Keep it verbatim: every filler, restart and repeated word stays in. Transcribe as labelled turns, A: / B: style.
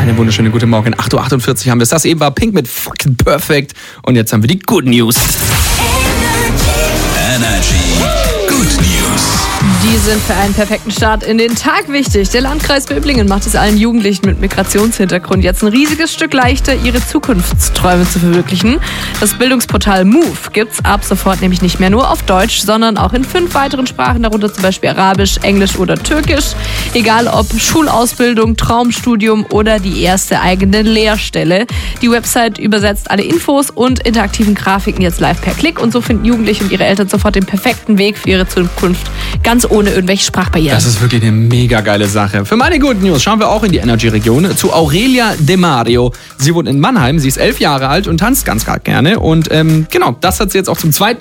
A: Einen wunderschönen guten Morgen. acht Uhr achtundvierzig haben wir es. Das eben war Pink mit Fucking Perfect. Und jetzt haben wir die Good News.
B: Energy Good News.
C: Die sind für einen perfekten Start in den Tag wichtig. Der Landkreis Böblingen macht es allen Jugendlichen mit Migrationshintergrund jetzt ein riesiges Stück leichter, ihre Zukunftsträume zu verwirklichen. Das Bildungsportal Move gibt's ab sofort nämlich nicht mehr nur auf Deutsch, sondern auch in fünf weiteren Sprachen, darunter zum Beispiel Arabisch, Englisch oder Türkisch. Egal ob Schulausbildung, Traumstudium oder die erste eigene Lehrstelle. Die Website übersetzt alle Infos und interaktiven Grafiken jetzt live per Klick und so finden Jugendliche und ihre Eltern sofort den perfekten Weg für ihre Zukunft, ganz ohne irgendwelche Sprachbarrieren.
A: Das ist wirklich eine mega geile Sache. Für meine Good News schauen wir auch in die Energy-Region zu Aurelia De Mario. Sie wohnt in Mannheim, sie ist elf Jahre alt und tanzt ganz, ganz gerne. Und ähm, genau, das hat sie jetzt auch zum zweiten